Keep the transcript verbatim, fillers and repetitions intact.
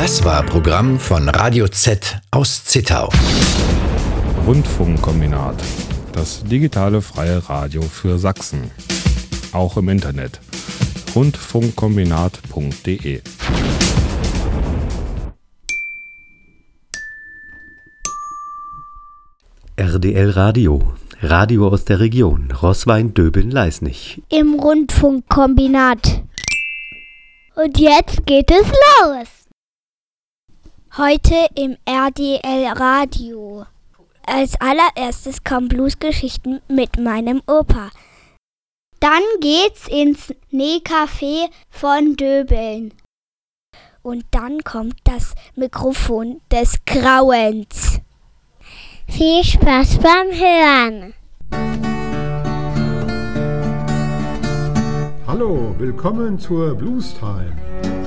Das war Programm von Radio Z aus Zittau. Rundfunkkombinat. Das digitale freie Radio für Sachsen. Auch im Internet. rundfunkkombinat punkt de. R D L Radio. Radio aus der Region. Roßwein-Döbeln-Leisnig. Im Rundfunkkombinat. Und jetzt geht es los. Heute im R D L Radio. Als allererstes kommen Bluesgeschichten mit meinem Opa. Dann geht's ins Nähcafé von Döbeln. Und dann kommt das Mikrofon des Grauens. Viel Spaß beim Hören. Hallo, willkommen zur Blues Time.